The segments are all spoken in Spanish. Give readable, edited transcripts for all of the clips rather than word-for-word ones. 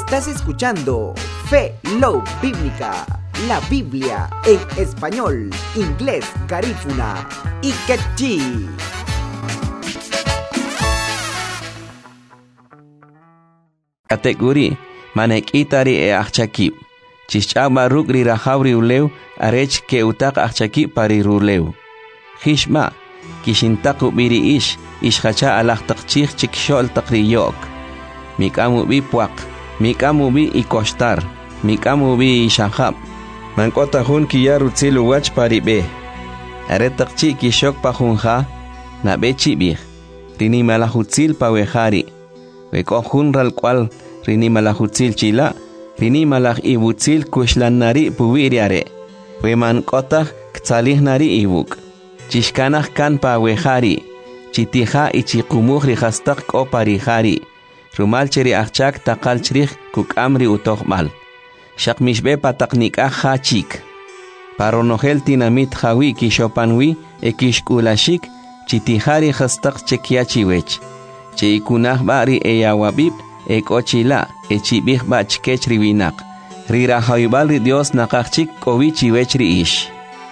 Estás escuchando Fe Love Bíblica, la Biblia en español, inglés, garífuna y quechí. Kategori manek itari e achakip. Chichaba rukri rahabri uleu arech ke utak achakip pari ruleu. Hishma kishintaku biri ishhacha alachtakchich chikshol takriyok. Mikamu bi puak, mikamu bi ikostar, mikamu bi ishahab. Mankota hun kiyaru tsilu wach pari be. Aretakchi kishok pahunha na bechi bih. Rini malahutsil pawehari. Weko hunral kwal rini malahutsil chila, rini malah ibutsil kushlan nari puwiriare. Weman kotah ktalih nari ibuk. Chishkanah kan pawehari. Chitiha ichikumuh rihastak ko parihari. Rumal cheri achak takal cherih kuk amri utohmal. Shakmishbe pataknik hachik. Paronohel tinamit hawi kishopanwi ekishkulashik. Chitihari hastak chekiachiwech. Che ikunah bari eyawabib ekochila echibih bachkech riwinak. Rira haibal Dios nakachik kowichi wechri ish.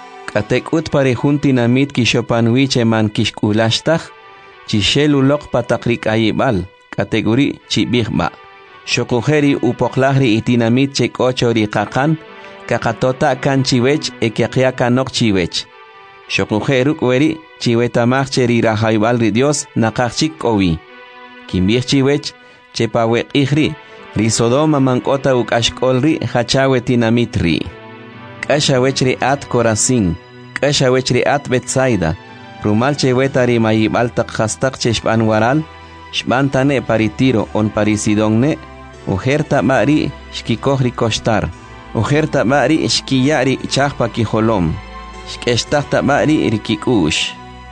Katekut parehun tinamit kishopanwi cheman kishkulashtah. Chishelulok patakrik ayibal. Kategori chibihba. Shokujeri upoklahri itinamit chekochori kakan. Kakatota kan chiwech ekiakia kanok chiwech. Shokujeruk weri chiwetamach cherira haibal Dios nakachik kowi. Kimbih chiwech chepawek ihri. Risodoma mankota ukashkolri hachawe tinamitri. Kashawechri at Corazín. Kashawechri at Betsaida. Rumal chewetari mayibal takhastak cheshpan waral. Shbantane paritiro on parisidonne. Ujerta mari shkikohri kostar. Ujerta mari shkiyari chahpa kijolom. Shkeshtahta mari rikikush.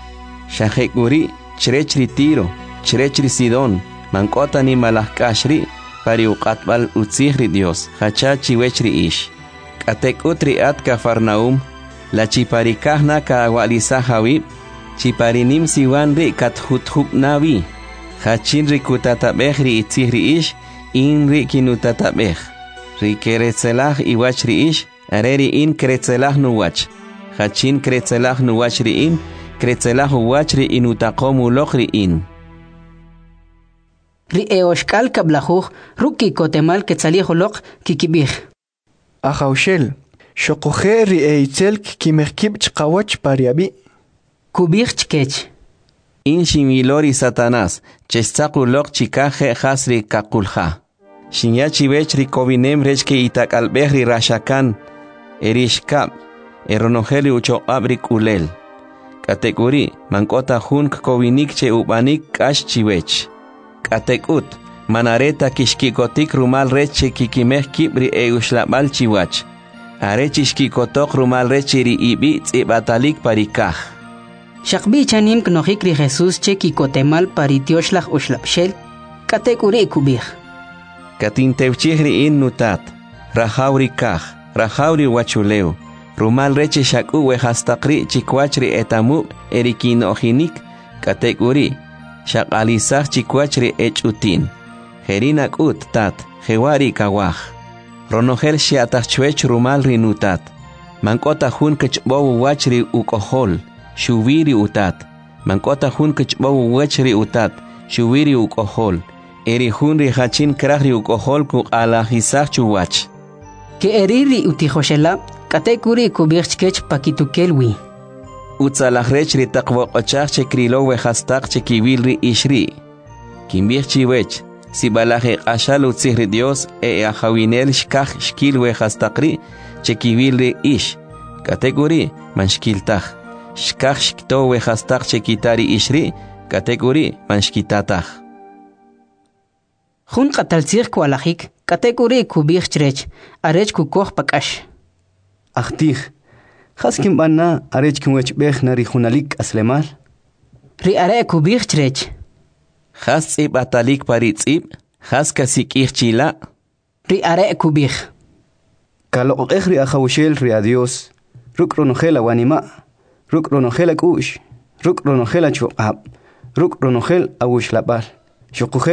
Shahekuri chrechri tiro. Chrechri sidon. Mankota ni malahkashri. Pari uqatbal utzihri Dios. Hachachi wechri ish. Katek utri at Cafarnaum. La chiparikahna ka awalisa hawib. Chiparinim siwanri kathuthub nawi. Hachinri kutatabehri itzihri ish. Inri kinutatabeh. Rikeretzelah iwachri ish. Areri in kretzelah nuwach. Hachin kretzelah nuwachri in. Kretzelah uwachri inutakomu lochri in. Ri eoshkal kablajuj ruki kotemal ketzaliejolok kikibij. Ajaushel, shokoje ri eitzel kimerkib chqawach pariabi. Kubij chkech. In shimilori Satanás, chestakulok chikaje hasri kakulha. Shinyachi vechri kovinem rechke itakalbehri rashakan, erishkab, eronojeli ucho abrik ulel. Kategori, mankota hunk kovinik che ubanik kash chivech. Katekut, manareta kishkikotik rumal reche kikimeh kibri eushlabal chiwach. Arechishkikotok rumal rechiri ibi tzibatalik parikaj. Shakbi chanim knohikri Jesús che kikotemal paritioshlah ushlapshel. Katekuri kubij. Katintevchihri in nutat. Rahauri kaj, rahauri wachuleu. Rumal reche shaku wehastakri chikwachri etamu erikinohinik. Katekuri. Shakalisach chikwachri echutin. Jerinak ut tat, jewari kawaj. Ronogel shiatachwech rumal rinutat. Mankota hun kechbowu wachri ukohol. Shuviri utat. Mankota hun kechbowu wachri utat. Shuviri ukohol. Eri hun rihachin krahri ukohol kuk alajisach chuwach. Ke eriri utijoshela, katekuri kubirchkech pakitukelwi. Utzalajrechri takwaqachach chekrilo wehastak chekivilri ishri. Kimbirchiwech, sibalaje ashal utzihri Dios ajawinel shkaj shkil wehastakri chekivilri ish. Kategori manshkiltaj. Shkaj shkto wehastak chekitari ishri. Kategori manshkitataj. Jun qataltzir kualajik, kategori kubirchrech, arech kukoh pakash. Achtij. Haskim banna arech kimwech beh nari hunalik aslemal. Ri are kubirchrech. Has tzib atalik paritzib. Has kasik irchila. Ri are kubir. Kalo ri ajaushel ri adios. Ruk ronogela wanima. Ruk ronogela kush. Ruk ronogela chuab. Ruk ronogel awushlabal.